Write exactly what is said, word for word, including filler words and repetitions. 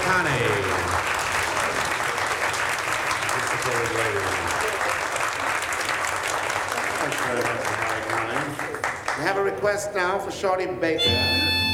Connie. Anticipated lady. Thank you very much, Mary Connie. We have a request now for Shorty Baker.